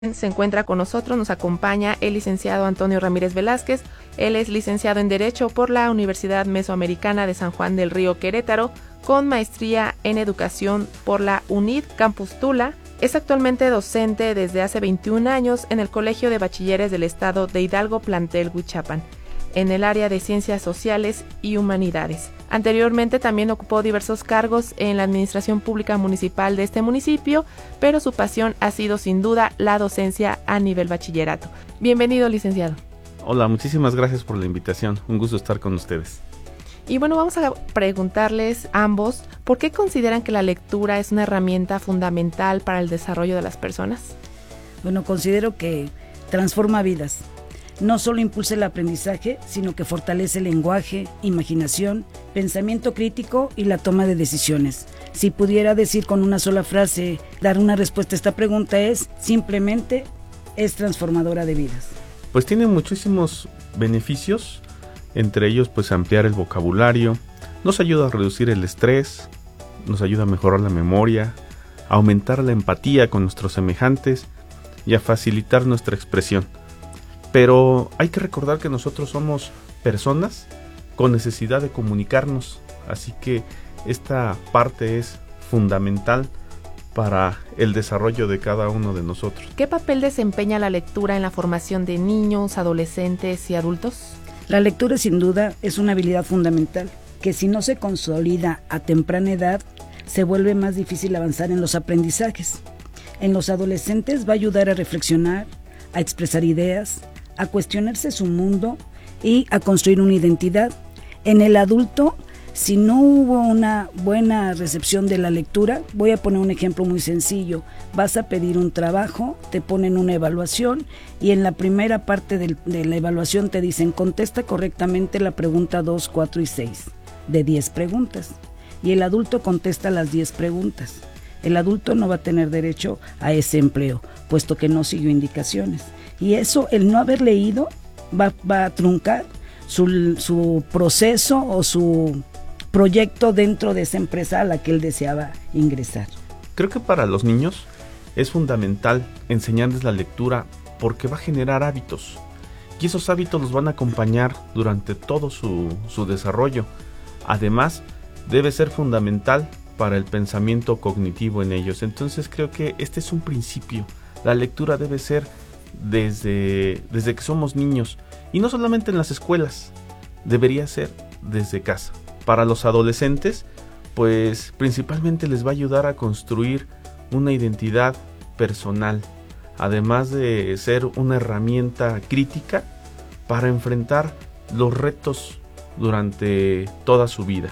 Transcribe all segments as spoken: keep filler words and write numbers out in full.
Se encuentra con nosotros, nos acompaña el licenciado Antonio Ramírez Velázquez. Él es licenciado en Derecho por la Universidad Mesoamericana de San Juan del Río, Querétaro, con maestría en Educación por la UNID Campus Tula. Es actualmente docente desde hace veintiún años en el Colegio de Bachilleres del Estado de Hidalgo, plantel Huichapan, en el área de Ciencias Sociales y Humanidades. Anteriormente también ocupó diversos cargos en la administración pública municipal de este municipio, pero su pasión ha sido sin duda la docencia a nivel bachillerato. Bienvenido, licenciado. Hola, muchísimas gracias por la invitación. Un gusto estar con ustedes. Y bueno, vamos a preguntarles ambos, ¿por qué consideran que la lectura es una herramienta fundamental para el desarrollo de las personas? Bueno, considero que transforma vidas. No solo impulsa el aprendizaje, sino que fortalece el lenguaje, imaginación, pensamiento crítico y la toma de decisiones. Si pudiera decir con una sola frase, dar una respuesta a esta pregunta es, simplemente, es transformadora de vidas. Pues tiene muchísimos beneficios, entre ellos pues ampliar el vocabulario, nos ayuda a reducir el estrés, nos ayuda a mejorar la memoria, a aumentar la empatía con nuestros semejantes y a facilitar nuestra expresión. Pero hay que recordar que nosotros somos personas con necesidad de comunicarnos, así que esta parte es fundamental para el desarrollo de cada uno de nosotros. ¿Qué papel desempeña la lectura en la formación de niños, adolescentes y adultos? La lectura sin duda es una habilidad fundamental, que si no se consolida a temprana edad, se vuelve más difícil avanzar en los aprendizajes. En los adolescentes va a ayudar a reflexionar, a expresar ideas, a cuestionarse su mundo y a construir una identidad. En el adulto, si no hubo una buena recepción de la lectura, voy a poner un ejemplo muy sencillo. Vas a pedir un trabajo, te ponen una evaluación y en la primera parte de, de la evaluación te dicen contesta correctamente la pregunta dos, cuatro y seis de diez preguntas. Y el adulto contesta las diez preguntas. El adulto no va a tener derecho a ese empleo, puesto que no siguió indicaciones. Y eso, el no haber leído, va, va a truncar su, su proceso o su proyecto dentro de esa empresa a la que él deseaba ingresar. Creo que para los niños es fundamental enseñarles la lectura porque va a generar hábitos. Y esos hábitos los van a acompañar durante todo su, su desarrollo. Además, debe ser fundamental para el pensamiento cognitivo en ellos. Entonces creo que este es un principio. La lectura debe ser desde, desde que somos niños. Y no solamente en las escuelas, debería ser desde casa. Para los adolescentes, pues principalmente les va a ayudar a construir una identidad personal, además de ser una herramienta crítica para enfrentar los retos durante toda su vida.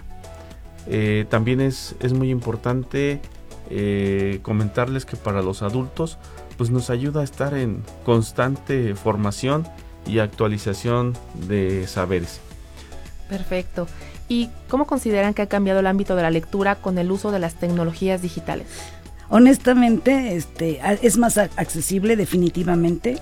Eh, también es, es muy importante eh, comentarles que para los adultos pues nos ayuda a estar en constante formación y actualización de saberes. Perfecto. ¿Y cómo consideran que ha cambiado el ámbito de la lectura con el uso de las tecnologías digitales? Honestamente, este, es más accesible definitivamente,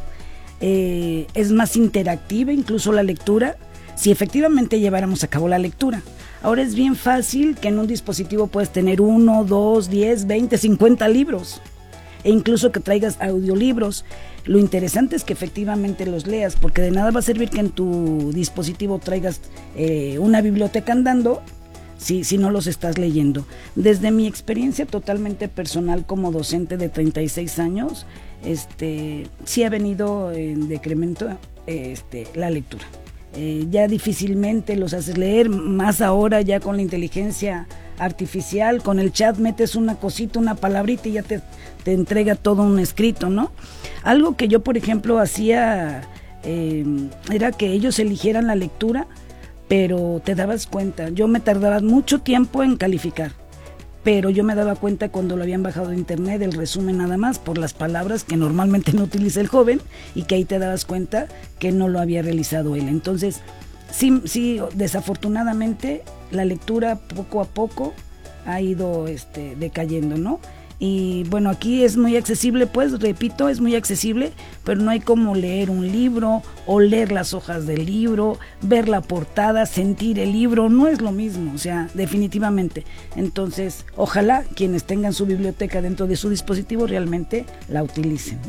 eh, es más interactiva incluso la lectura, si efectivamente lleváramos a cabo la lectura. Ahora es bien fácil que en un dispositivo puedes tener uno, dos, diez, veinte, cincuenta libros e incluso que traigas audiolibros. Lo interesante es que efectivamente los leas, porque de nada va a servir que en tu dispositivo traigas eh, una biblioteca andando si, si no los estás leyendo. Desde mi experiencia totalmente personal como docente de treinta y seis años, este, sí ha venido en decremento este, la lectura. Eh, ya difícilmente los haces leer, más ahora ya con la inteligencia artificial, con el chat metes una cosita, una palabrita y ya te, te entrega todo un escrito, ¿no? Algo que yo, por ejemplo, hacía eh, era que ellos eligieran la lectura, pero te dabas cuenta, yo me tardaba mucho tiempo en calificar, pero yo me daba cuenta cuando lo habían bajado de internet, el resumen nada más, por las palabras que normalmente no utiliza el joven, y que ahí te dabas cuenta que no lo había realizado él. Entonces, sí, sí, desafortunadamente, la lectura poco a poco ha ido este, decayendo, ¿no? Y bueno, aquí es muy accesible, pues repito, es muy accesible, pero no hay como leer un libro o leer las hojas del libro, ver la portada, sentir el libro, no es lo mismo, o sea, definitivamente. Entonces, ojalá quienes tengan su biblioteca dentro de su dispositivo realmente la utilicen, ¿no?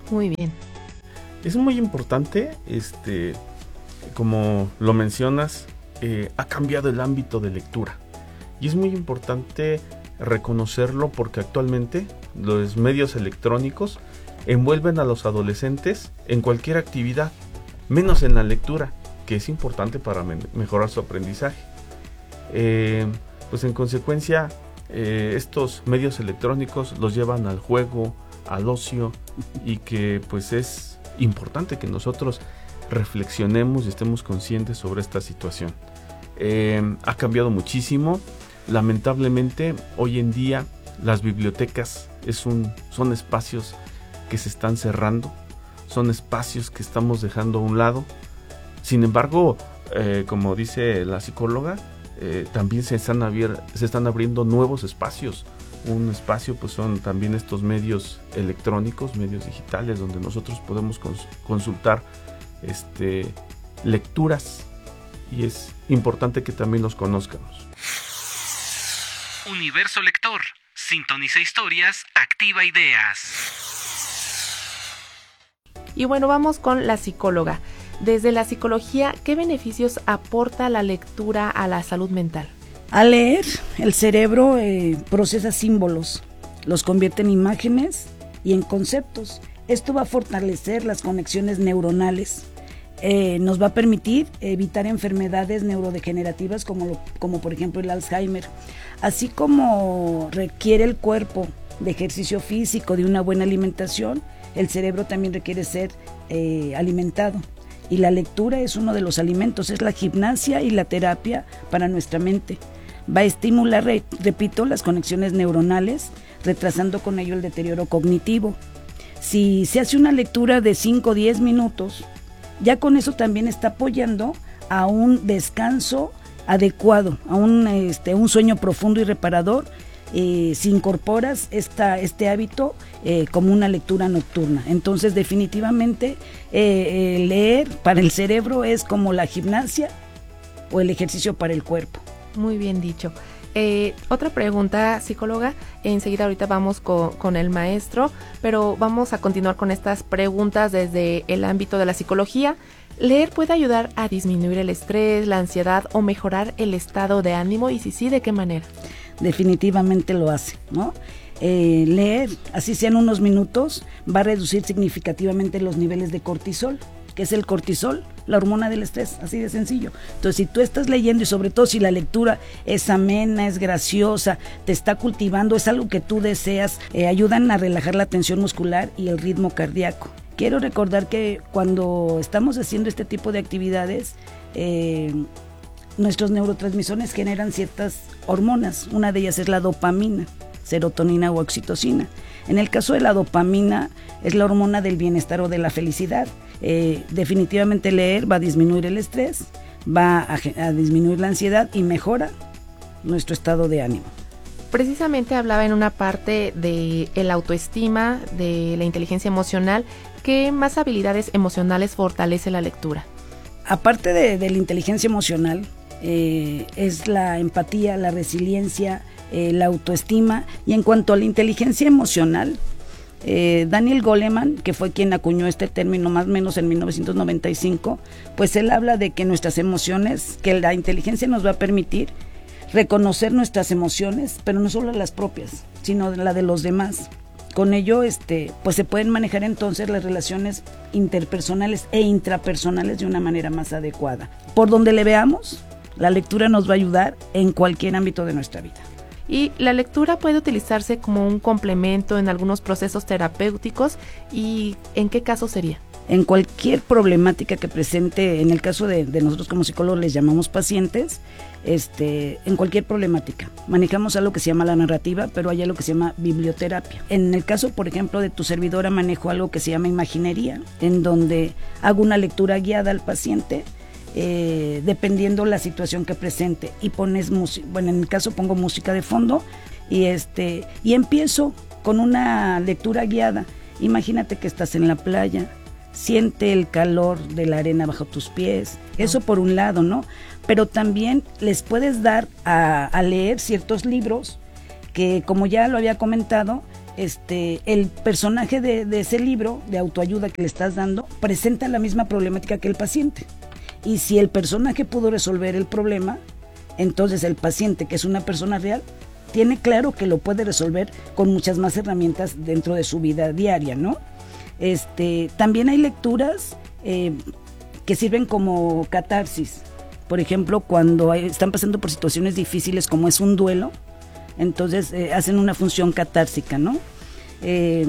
Muy bien. Es muy importante, este, como lo mencionas, eh, ha cambiado el ámbito de lectura. Y es muy importante reconocerlo porque actualmente los medios electrónicos envuelven a los adolescentes en cualquier actividad, menos en la lectura, que es importante para me- mejorar su aprendizaje. Eh, pues en consecuencia, eh, estos medios electrónicos los llevan al juego, al ocio, y que pues es importante que nosotros reflexionemos y estemos conscientes sobre esta situación. Eh, ha cambiado muchísimo. Lamentablemente, hoy en día las bibliotecas es un, son espacios que se están cerrando, son espacios que estamos dejando a un lado. Sin embargo, eh, como dice la psicóloga, eh, también se están, abier- se están abriendo nuevos espacios. Un espacio pues son también estos medios electrónicos, medios digitales, donde nosotros podemos cons- consultar este, lecturas, y es importante que también los conozcamos. Universo Lector. Sintoniza historias, activa ideas. Y bueno, vamos con la psicóloga. Desde la psicología, ¿qué beneficios aporta la lectura a la salud mental? Al leer, el cerebro eh, procesa símbolos, los convierte en imágenes y en conceptos. Esto va a fortalecer las conexiones neuronales, eh, nos va a permitir evitar enfermedades neurodegenerativas como, lo, como por ejemplo el Alzheimer. Así como requiere el cuerpo de ejercicio físico, de una buena alimentación, el cerebro también requiere ser eh, alimentado. Y la lectura es uno de los alimentos, es la gimnasia y la terapia para nuestra mente. Va a estimular, re, repito, las conexiones neuronales, retrasando con ello el deterioro cognitivo. Si se hace una lectura de cinco o diez minutos, ya con eso también está apoyando a un descanso adecuado, a un, este, un sueño profundo y reparador. Eh, si incorporas esta, este hábito eh, como una lectura nocturna. Entonces definitivamente eh, eh, leer para el cerebro es como la gimnasia o el ejercicio para el cuerpo. Muy bien dicho. Eh, otra pregunta, psicóloga. Enseguida ahorita vamos con, con el maestro, pero vamos a continuar con estas preguntas desde el ámbito de la psicología. ¿Leer puede ayudar a disminuir el estrés, la ansiedad o mejorar el estado de ánimo? Y si sí, ¿de qué manera? Definitivamente lo hace, ¿no? Eh, leer, así sean unos minutos, va a reducir significativamente los niveles de cortisol. ¿Qué es el cortisol? La hormona del estrés, así de sencillo. Entonces, si tú estás leyendo y sobre todo si la lectura es amena, es graciosa, te está cultivando, es algo que tú deseas, eh, ayudan a relajar la tensión muscular y el ritmo cardíaco. Quiero recordar que cuando estamos haciendo este tipo de actividades, eh, nuestros neurotransmisores generan ciertas hormonas. Una de ellas es la dopamina, serotonina o oxitocina. En el caso de la dopamina, es la hormona del bienestar o de la felicidad. Eh, definitivamente leer va a disminuir el estrés, va a, a disminuir la ansiedad y mejora nuestro estado de ánimo. Precisamente hablaba en una parte de el autoestima, de la inteligencia emocional. ¿Qué más habilidades emocionales fortalece la lectura? Aparte de, de la inteligencia emocional, eh, es la empatía, la resiliencia, eh, la autoestima. Y en cuanto a la inteligencia emocional, eh, Daniel Goleman, que fue quien acuñó este término más o menos en mil novecientos noventa y cinco, pues él habla de que nuestras emociones, que la inteligencia nos va a permitir reconocer nuestras emociones, pero no solo las propias, sino la de los demás. Con ello, este, pues se pueden manejar entonces las relaciones interpersonales e intrapersonales de una manera más adecuada. Por donde le veamos, la lectura nos va a ayudar en cualquier ámbito de nuestra vida. Y la lectura puede utilizarse como un complemento en algunos procesos terapéuticos. ¿Y en qué caso sería? En cualquier problemática que presente, en el caso de, de nosotros como psicólogos les llamamos pacientes, este, en cualquier problemática. Manejamos algo que se llama la narrativa, pero hay algo que se llama biblioterapia. En el caso, por ejemplo, de tu servidora, manejo algo que se llama imaginería, en donde hago una lectura guiada al paciente, eh, dependiendo la situación que presente, y pones música, bueno, en mi caso pongo música de fondo, y este, y empiezo con una lectura guiada. Imagínate que estás en la playa, siente el calor de la arena bajo tus pies, eso por un lado, ¿no? Pero también les puedes dar a, a leer ciertos libros que, como ya lo había comentado, este, el personaje de, de ese libro de autoayuda que le estás dando presenta la misma problemática que el paciente. Y si el personaje pudo resolver el problema, entonces el paciente, que es una persona real, tiene claro que lo puede resolver con muchas más herramientas dentro de su vida diaria, ¿no? Este, también hay lecturas eh, que sirven como catarsis. Por ejemplo, cuando hay, están pasando por situaciones difíciles como es un duelo, entonces eh, hacen una función catársica, ¿no? Eh,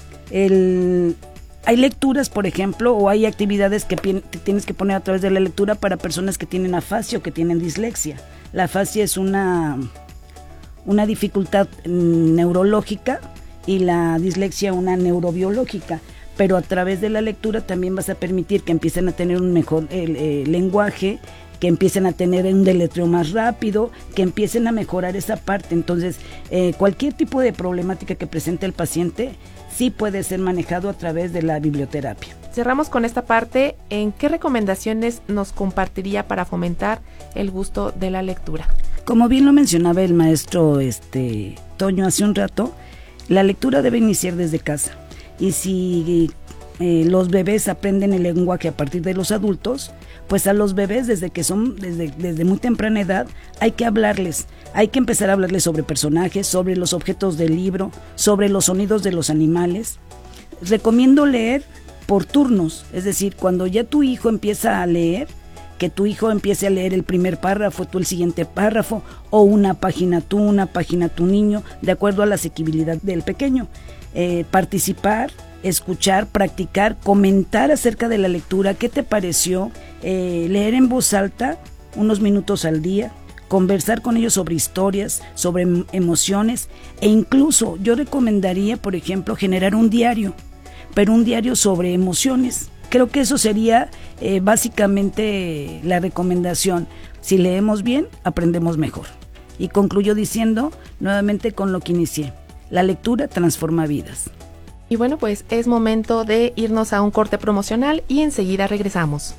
el, hay lecturas, por ejemplo, o hay actividades que pi- tienes que poner a través de la lectura para personas que tienen afasia o que tienen dislexia. La afasia es una, una dificultad neurológica y la dislexia una neurobiológica, pero a través de la lectura también vas a permitir que empiecen a tener un mejor eh, eh, lenguaje, que empiecen a tener un deletreo más rápido, que empiecen a mejorar esa parte. Entonces, eh, cualquier tipo de problemática que presente el paciente sí puede ser manejado a través de la biblioterapia. Cerramos con esta parte. ¿En qué recomendaciones nos compartiría para fomentar el gusto de la lectura? Como bien lo mencionaba el maestro este, Toño hace un rato, la lectura debe iniciar desde casa. Y si eh, los bebés aprenden el lenguaje a partir de los adultos, pues a los bebés desde que son, desde, desde muy temprana edad, hay que hablarles, hay que empezar a hablarles sobre personajes, sobre los objetos del libro, sobre los sonidos de los animales. Recomiendo leer por turnos, es decir, cuando ya tu hijo empieza a leer, que tu hijo empiece a leer el primer párrafo, tú el siguiente párrafo, o una página tú, una página tu niño, de acuerdo a la asequibilidad del pequeño. Eh, participar, escuchar, practicar, comentar acerca de la lectura, qué te pareció, eh, leer en voz alta unos minutos al día, conversar con ellos sobre historias, sobre em- emociones, e incluso yo recomendaría, por ejemplo, generar un diario, pero un diario sobre emociones. Creo que eso sería eh, básicamente la recomendación. Si leemos bien, aprendemos mejor. Y concluyo diciendo nuevamente con lo que inicié: la lectura transforma vidas. Y bueno, pues es momento de irnos a un corte promocional y enseguida regresamos.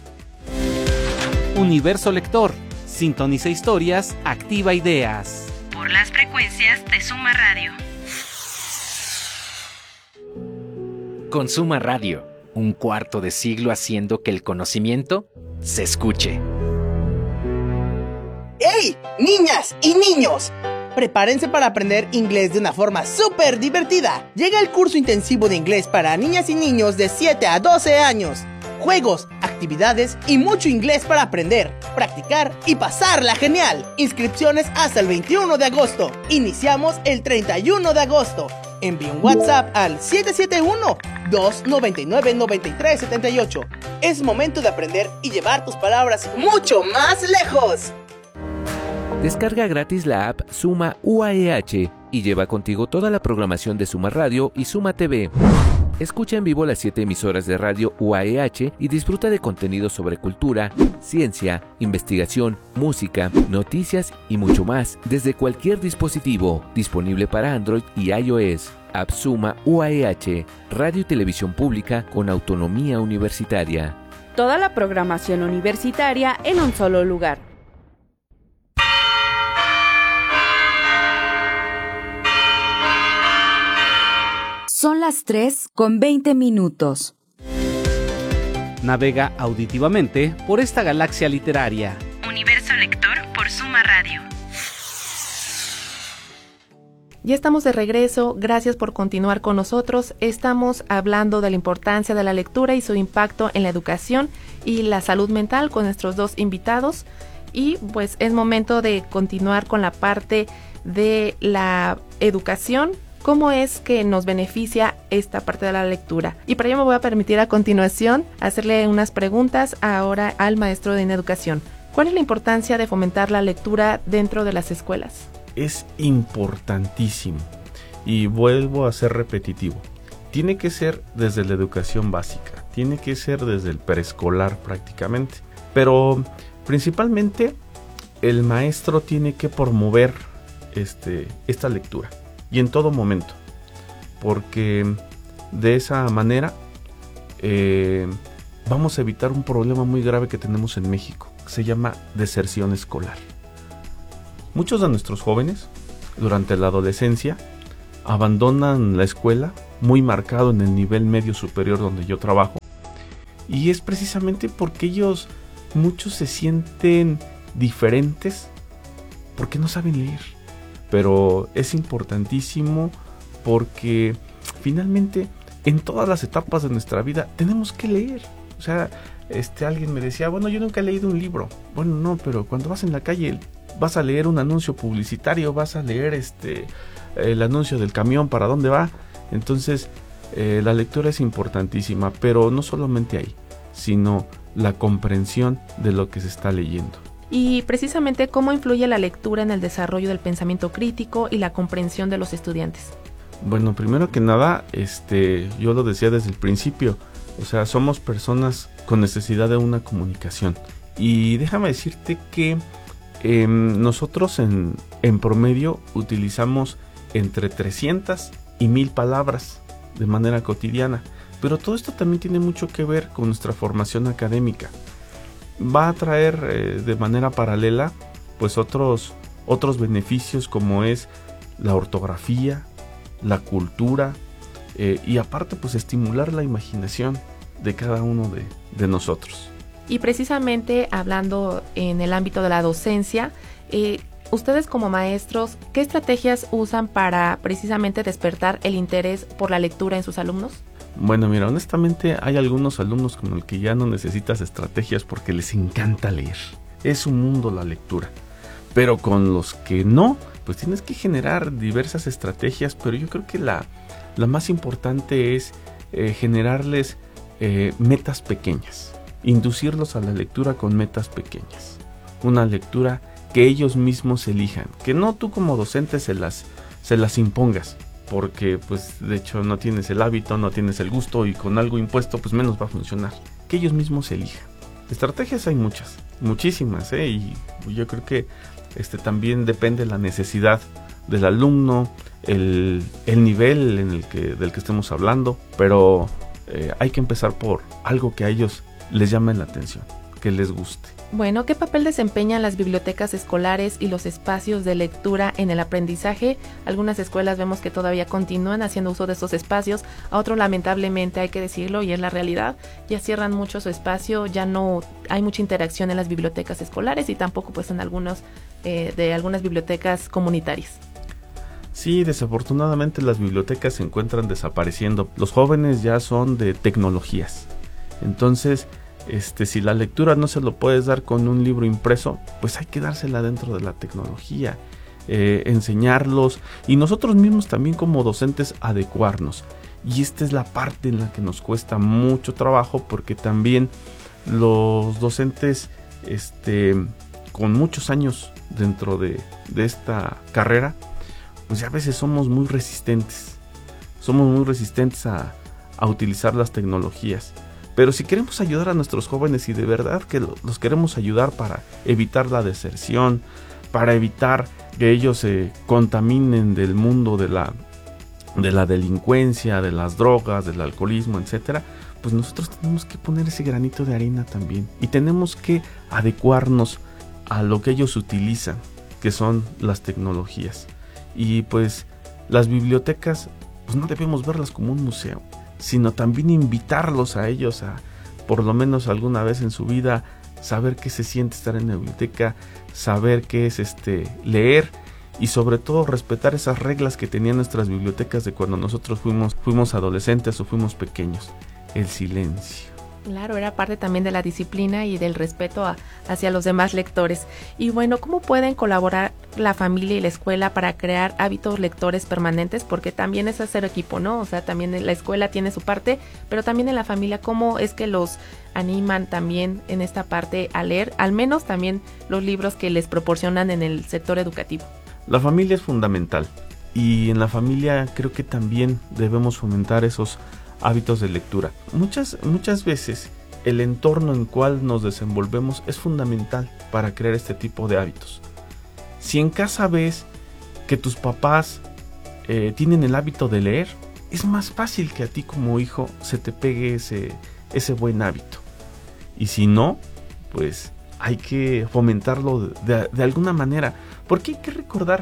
Universo Lector. Sintoniza historias, activa ideas. Por las frecuencias de Suma Radio. Con Suma Radio, un cuarto de siglo haciendo que el conocimiento se escuche. ¡Hey! Niñas y niños, prepárense para aprender inglés de una forma súper divertida. Llega el curso intensivo de inglés para niñas y niños de siete a doce años. Juegos, actividades y mucho inglés para aprender, practicar y pasarla genial. Inscripciones hasta el veintiuno de agosto. Iniciamos el treinta y uno de agosto. Envía un WhatsApp al siete siete uno, dos nueve nueve, nueve tres siete ocho. Es momento de aprender y llevar tus palabras mucho más lejos. Descarga gratis la app Suma U A E H y lleva contigo toda la programación de Suma Radio y Suma T V. Escucha en vivo las siete emisoras de radio U A E H y disfruta de contenido sobre cultura, ciencia, investigación, música, noticias y mucho más desde cualquier dispositivo, disponible para Android y iOS. App Suma U A E H, radio y televisión pública con autonomía universitaria. Toda la programación universitaria en un solo lugar. Son las tres con veinte minutos. Navega auditivamente por esta galaxia literaria. Universo Lector por Suma Radio. Ya estamos de regreso, gracias por continuar con nosotros. Estamos hablando de la importancia de la lectura y su impacto en la educación y la salud mental con nuestros dos invitados. Y pues es momento de continuar con la parte de la educación. ¿Cómo es que nos beneficia esta parte de la lectura? Y para ello me voy a permitir a continuación hacerle unas preguntas ahora al maestro de educación. ¿Cuál es la importancia de fomentar la lectura dentro de las escuelas? Es importantísimo y vuelvo a ser repetitivo. Tiene que ser desde la educación básica, tiene que ser desde el preescolar prácticamente, pero principalmente el maestro tiene que promover este, esta lectura y en todo momento, porque de esa manera eh, vamos a evitar un problema muy grave que tenemos en México, que se llama deserción escolar. Muchos de nuestros jóvenes, durante la adolescencia, abandonan la escuela, muy marcado en el nivel medio superior donde yo trabajo. Y es precisamente porque ellos, muchos se sienten diferentes porque no saben leer. Pero es importantísimo porque finalmente en todas las etapas de nuestra vida tenemos que leer. O sea, este, alguien me decía, bueno, yo nunca he leído un libro. Bueno, no, pero cuando vas en la calle vas a leer un anuncio publicitario, vas a leer este el anuncio del camión para dónde va. Entonces, eh, la lectura es importantísima, pero no solamente ahí, sino la comprensión de lo que se está leyendo. Y precisamente, ¿cómo influye la lectura en el desarrollo del pensamiento crítico y la comprensión de los estudiantes? Bueno, primero que nada, este, yo lo decía desde el principio, o sea, somos personas con necesidad de una comunicación. Y déjame decirte que eh, nosotros en, en promedio utilizamos entre trescientas y mil palabras de manera cotidiana. Pero todo esto también tiene mucho que ver con nuestra formación académica. Va a traer eh, de manera paralela pues otros, otros beneficios como es la ortografía, la cultura eh, y aparte pues estimular la imaginación de cada uno de, de nosotros. Y precisamente hablando en el ámbito de la docencia, eh, ustedes como maestros, ¿qué estrategias usan para precisamente despertar el interés por la lectura en sus alumnos? Bueno, mira, honestamente hay algunos alumnos con el que ya no necesitas estrategias porque les encanta leer. Es un mundo la lectura. Pero con los que no, pues tienes que generar diversas estrategias, pero yo creo que la, la más importante es eh, generarles eh, metas pequeñas. Inducirlos a la lectura con metas pequeñas. Una lectura que ellos mismos elijan. Que no tú como docente se las, se las impongas. Porque pues de hecho no tienes el hábito, no tienes el gusto y con algo impuesto pues menos va a funcionar. Que ellos mismos elijan. Estrategias hay muchas, muchísimas, ¿eh? Y yo creo que este también depende de la necesidad del alumno, el, el nivel en el que, del que estemos hablando, pero eh, hay que empezar por algo que a ellos les llame la atención, que les guste. Bueno, ¿qué papel desempeñan las bibliotecas escolares y los espacios de lectura en el aprendizaje? Algunas escuelas vemos que todavía continúan haciendo uso de estos espacios, a otros lamentablemente hay que decirlo y es la realidad, ya cierran mucho su espacio, ya no hay mucha interacción en las bibliotecas escolares y tampoco pues en algunos eh, de algunas bibliotecas comunitarias. Sí, desafortunadamente las bibliotecas se encuentran desapareciendo. Los jóvenes ya son de tecnologías, entonces Este, si la lectura no se lo puedes dar con un libro impreso, pues hay que dársela dentro de la tecnología, eh, enseñarlos y nosotros mismos también como docentes adecuarnos. Y esta es la parte en la que nos cuesta mucho trabajo porque también los docentes este, con muchos años dentro de, de esta carrera, pues a veces somos muy resistentes, somos muy resistentes a, a utilizar las tecnologías. Pero si queremos ayudar a nuestros jóvenes y de verdad que los queremos ayudar para evitar la deserción, para evitar que ellos se contaminen del mundo de la, de la delincuencia, de las drogas, del alcoholismo, etcétera, pues nosotros tenemos que poner ese granito de arena también. Y tenemos que adecuarnos a lo que ellos utilizan, que son las tecnologías. Y pues las bibliotecas, pues no debemos verlas como un museo, sino también invitarlos a ellos a, por lo menos alguna vez en su vida, saber qué se siente estar en la biblioteca, saber qué es este leer y sobre todo respetar esas reglas que tenían nuestras bibliotecas de cuando nosotros fuimos, fuimos adolescentes o fuimos pequeños. El silencio. Claro, era parte también de la disciplina y del respeto a, hacia los demás lectores. Y bueno, ¿cómo pueden colaborar la familia y la escuela para crear hábitos lectores permanentes? Porque también es hacer equipo, ¿no? O sea, también la escuela tiene su parte, pero también en la familia, ¿cómo es que los animan también en esta parte a leer? Al menos también los libros que les proporcionan en el sector educativo. La familia es fundamental y en la familia creo que también debemos fomentar esos hábitos de lectura. Muchas, muchas veces el entorno en el cual nos desenvolvemos es fundamental para crear este tipo de hábitos. Si en casa ves que tus papás eh, tienen el hábito de leer, es más fácil que a ti como hijo se te pegue ese, ese buen hábito. Y si no, pues hay que fomentarlo de, de, de alguna manera. Porque hay que recordar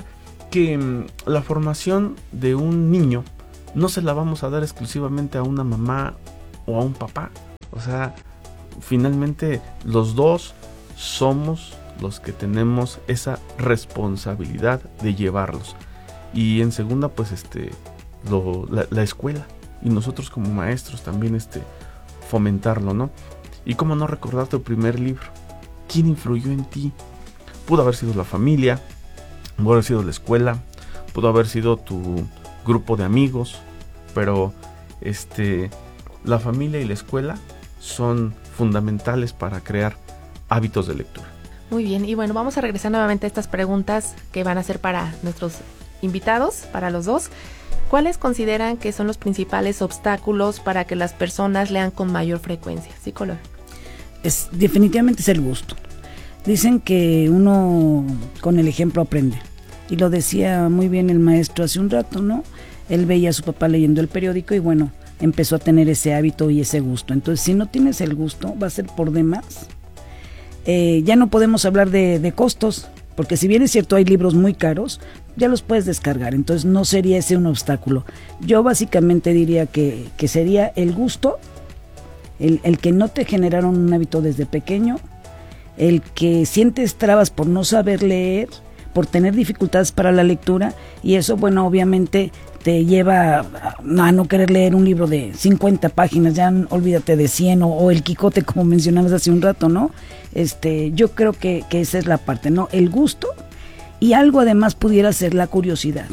que mm, la formación de un niño no se la vamos a dar exclusivamente a una mamá o a un papá. O sea, finalmente los dos somos los que tenemos esa responsabilidad de llevarlos. Y en segunda, pues este lo, la, la escuela, y nosotros como maestros también este fomentarlo, ¿no? Y cómo no recordar tu primer libro. ¿Quién influyó en ti? Pudo haber sido la familia, pudo haber sido la escuela, pudo haber sido tu grupo de amigos, pero este la familia y la escuela son fundamentales para crear hábitos de lectura. Muy bien, y bueno, vamos a regresar nuevamente a estas preguntas que van a ser para nuestros invitados, para los dos. ¿Cuáles consideran que son los principales obstáculos para que las personas lean con mayor frecuencia? Psicóloga. Es, definitivamente es el gusto. Dicen que uno con el ejemplo aprende. Y lo decía muy bien el maestro hace un rato, ¿no? Él veía a su papá leyendo el periódico y bueno, empezó a tener ese hábito y ese gusto. Entonces, si no tienes el gusto, va a ser por demás. Eh, ya no podemos hablar de, de costos, porque si bien es cierto hay libros muy caros, ya los puedes descargar, entonces no sería ese un obstáculo. Yo básicamente diría que, que sería el gusto, el, el que no te generaron un hábito desde pequeño, el que sientes trabas por no saber leer, por tener dificultades para la lectura, y eso, bueno, obviamente te lleva a, a no querer leer un libro de cincuenta páginas, ya olvídate de cien, o, o el Quijote, como mencionabas hace un rato, ¿no? Este, yo creo que, que esa es la parte, ¿no? El gusto, y algo además pudiera ser la curiosidad.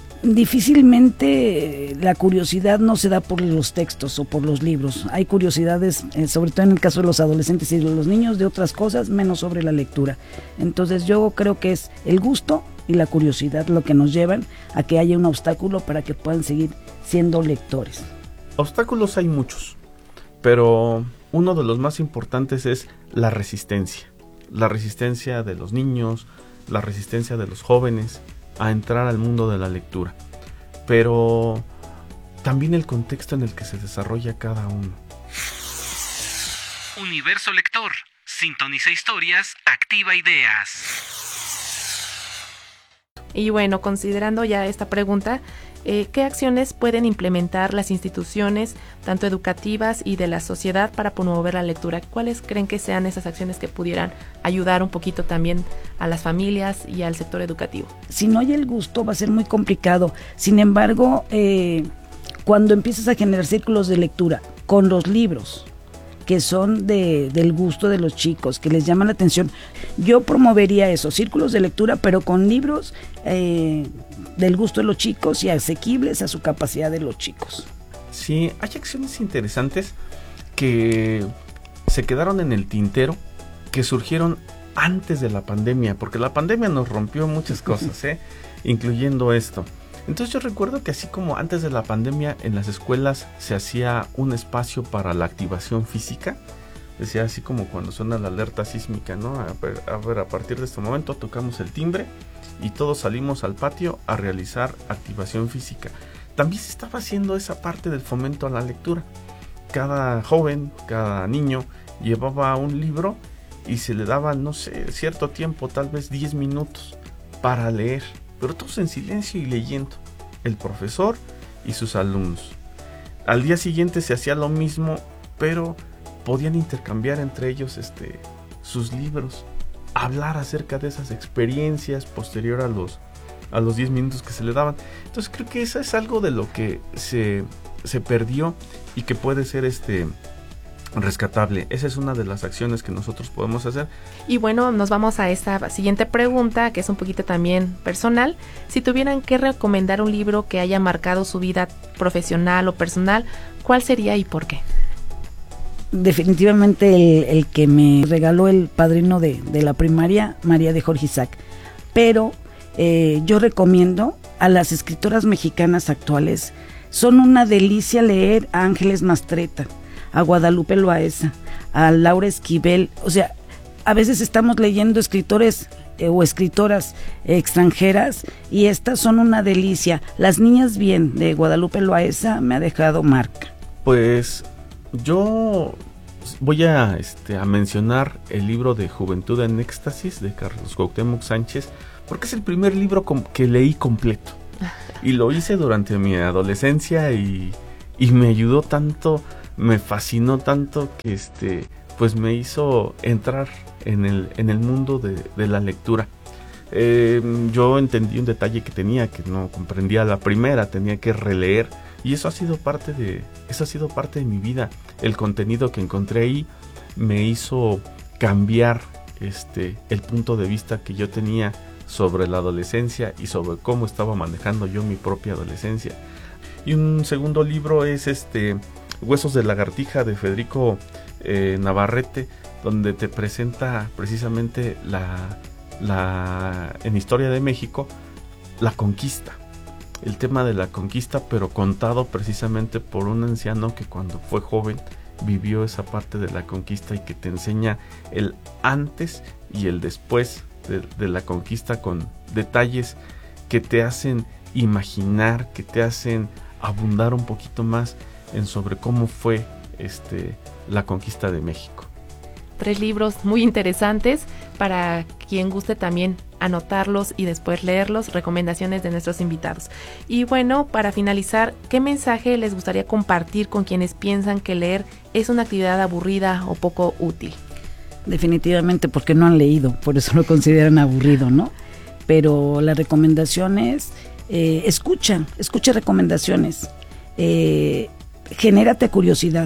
Difícilmente la curiosidad no se da por los textos o por los libros. Hay curiosidades, eh, sobre todo en el caso de los adolescentes y de los niños, de otras cosas, menos sobre la lectura. Entonces yo creo que es el gusto y la curiosidad lo que nos llevan a que haya un obstáculo para que puedan seguir siendo lectores. Obstáculos hay muchos, pero uno de los más importantes es la resistencia. La resistencia de los niños, la resistencia de los jóvenes a entrar al mundo de la lectura, pero también el contexto en el que se desarrolla cada uno. Universo Lector, sintoniza historias, activa ideas. Y bueno, considerando ya esta pregunta, eh, ¿qué acciones pueden implementar las instituciones, tanto educativas y de la sociedad, para promover la lectura? ¿Cuáles creen que sean esas acciones que pudieran ayudar un poquito también a las familias y al sector educativo? Si no hay el gusto, va a ser muy complicado. Sin embargo, eh, cuando empiezas a generar círculos de lectura con los libros, que son de, del gusto de los chicos, que les llama la atención, yo promovería esos círculos de lectura, pero con libros eh, del gusto de los chicos y asequibles a su capacidad de los chicos. Sí, hay acciones interesantes que se quedaron en el tintero, que surgieron antes de la pandemia, porque la pandemia nos rompió muchas cosas, ¿eh? incluyendo esto. Entonces yo recuerdo que así como antes de la pandemia en las escuelas se hacía un espacio para la activación física, decía así como cuando suena la alerta sísmica, ¿no? A ver, a ver, a partir de este momento tocamos el timbre y todos salimos al patio a realizar activación física. También se estaba haciendo esa parte del fomento a la lectura. Cada joven, cada niño llevaba un libro y se le daba, no sé, cierto tiempo, tal vez diez minutos para leer, pero todos en silencio y leyendo, el profesor y sus alumnos. Al día siguiente se hacía lo mismo, pero podían intercambiar entre ellos este, sus libros, hablar acerca de esas experiencias posterior a los a los diez minutos que se le daban. Entonces creo que eso es algo de lo que se, se perdió y que puede ser este rescatable. Esa es una de las acciones que nosotros podemos hacer. Y bueno, nos vamos a esta siguiente pregunta, que es un poquito también personal. Si tuvieran que recomendar un libro que haya marcado su vida profesional o personal, ¿cuál sería y por qué? Definitivamente el, el que me regaló el padrino de, de la primaria, María de Jorge Isaac. Pero eh, yo recomiendo a las escritoras mexicanas actuales. Son una delicia leer a Ángeles Mastretta, a Guadalupe Loaesa, a Laura Esquivel. O sea, a veces estamos leyendo escritores eh, o escritoras eh, extranjeras y estas son una delicia. Las niñas bien, de Guadalupe Loaesa, me ha dejado marca. Pues yo voy a, este, a mencionar el libro de Juventud en Éxtasis de Carlos Cuauhtémoc Sánchez, Porque es el primer libro com- que leí completo. Y lo hice durante mi adolescencia y, y me ayudó tanto, me fascinó tanto que este, pues me hizo entrar en el, en el mundo de, de la lectura. Eh, yo entendí un detalle que tenía, que no comprendía la primera, tenía que releer, y eso ha sido parte de, eso ha sido parte de mi vida. El contenido que encontré ahí me hizo cambiar este, el punto de vista que yo tenía sobre la adolescencia y sobre cómo estaba manejando yo mi propia adolescencia. Y un segundo libro es este Huesos de lagartija, de Federico eh, Navarrete, donde te presenta precisamente la, la en Historia de México, la conquista, el tema de la conquista, pero contado precisamente por un anciano que cuando fue joven vivió esa parte de la conquista y que te enseña el antes y el después de, de la conquista, con detalles que te hacen imaginar, que te hacen abundar un poquito más en sobre cómo fue este la conquista de México. Tres libros muy interesantes para quien guste también anotarlos y después leerlos, recomendaciones de nuestros invitados. Y bueno, para finalizar, ¿qué mensaje les gustaría compartir con quienes piensan que leer es una actividad aburrida o poco útil? Definitivamente porque no han leído, por eso lo consideran aburrido, ¿no? Pero la recomendación es, eh, escucha, escucha recomendaciones, eh, genérate curiosidad,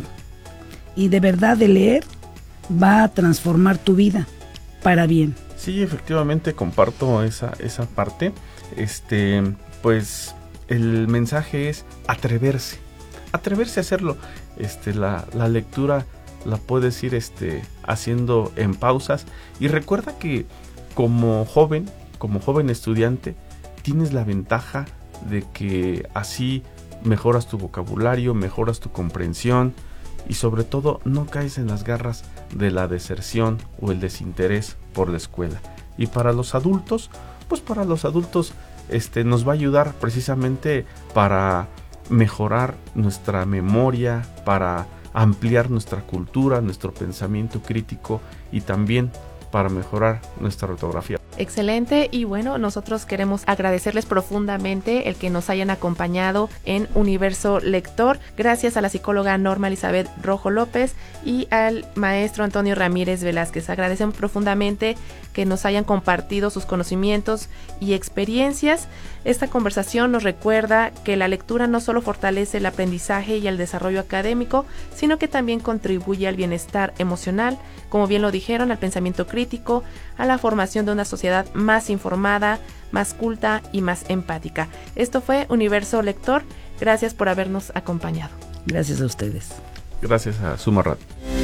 y de verdad de leer va a transformar tu vida para bien. Sí, efectivamente comparto esa, esa parte. Este, pues el mensaje es atreverse, atreverse a hacerlo. Este, la, la lectura la puedes ir este, haciendo en pausas, y recuerda que como joven, como joven estudiante, tienes la ventaja de que así mejoras tu vocabulario, mejoras tu comprensión, y sobre todo no caes en las garras de la deserción o el desinterés por la escuela. Y para los adultos, pues para los adultos este, nos va a ayudar precisamente para mejorar nuestra memoria, para ampliar nuestra cultura, nuestro pensamiento crítico, y también para mejorar nuestra ortografía. Excelente, y bueno, nosotros queremos agradecerles profundamente el que nos hayan acompañado en Universo Lector. Gracias a la psicóloga Norma Elizabeth Rojo López y al maestro Antonio Ramírez Velázquez. Agradecemos profundamente que nos hayan compartido sus conocimientos y experiencias. Esta conversación nos recuerda que la lectura no solo fortalece el aprendizaje y el desarrollo académico, sino que también contribuye al bienestar emocional, como bien lo dijeron, al pensamiento crítico, a la formación de una sociedad más informada, más culta y más empática. Esto fue Universo Lector. Gracias por habernos acompañado. Gracias a ustedes. Gracias a Suma Radio.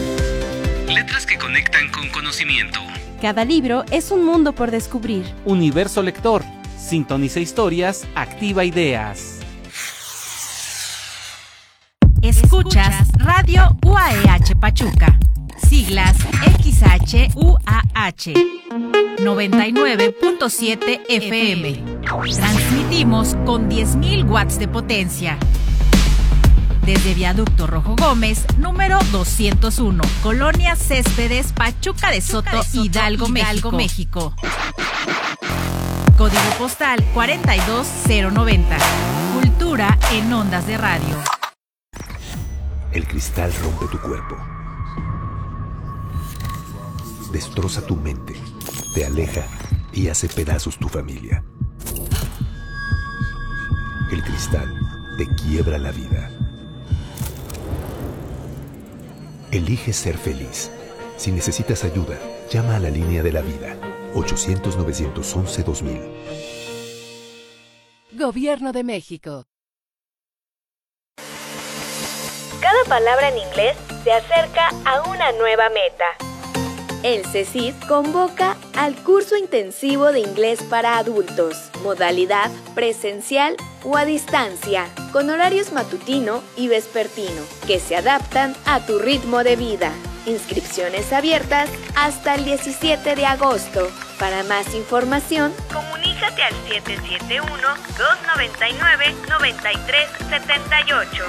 Letras que conectan con conocimiento. Cada libro es un mundo por descubrir. Universo Lector. Sintoniza historias, activa ideas. Escuchas Radio U A E H Pachuca. Siglas X H U A H. noventa y nueve punto siete F M. Transmitimos con diez mil watts de potencia. Desde Viaducto Rojo Gómez, número doscientos uno, Colonia Céspedes, Pachuca de Soto, Pachuca de Soto Hidalgo, Hidalgo, México. Código postal cuarenta y dos cero noventa. Cultura en ondas de radio. El cristal rompe tu cuerpo. Destroza tu mente, te aleja y hace pedazos tu familia. El cristal te quiebra la vida. Elige ser feliz. Si necesitas ayuda, llama a la línea de la vida, ochocientos, novecientos once, dos mil. Gobierno de México. Cada palabra en inglés se acerca a una nueva meta. El CECID convoca al curso intensivo de inglés para adultos, modalidad presencial o a distancia, con horarios matutino y vespertino, que se adaptan a tu ritmo de vida. Inscripciones abiertas hasta el diecisiete de agosto. Para más información, comunícate al siete siete uno, dos nueve nueve, nueve tres siete ocho.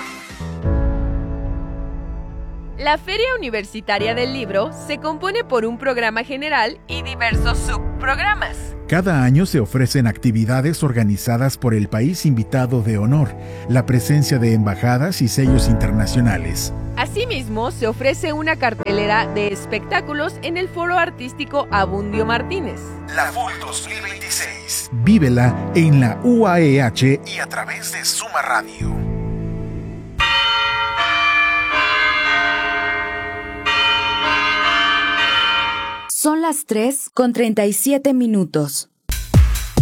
La Feria Universitaria del Libro se compone por un programa general y diversos subprogramas. Cada año se ofrecen actividades organizadas por el país invitado de honor, la presencia de embajadas y sellos internacionales. Asimismo, se ofrece una cartelera de espectáculos en el Foro Artístico Abundio Martínez. La F U L dos mil veintiséis. Vívela en la U A E H y a través de Suma Radio. Son las tres con treinta y siete minutos.